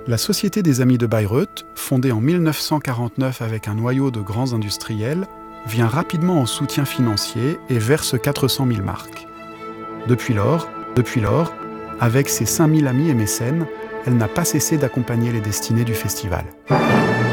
La Société des Amis de Bayreuth, fondée en 1949 avec un noyau de grands industriels, vient rapidement en soutien financier et verse 400 000 marks. Depuis lors, avec ses 5000 amis et mécènes, elle n'a pas cessé d'accompagner les destinées du festival.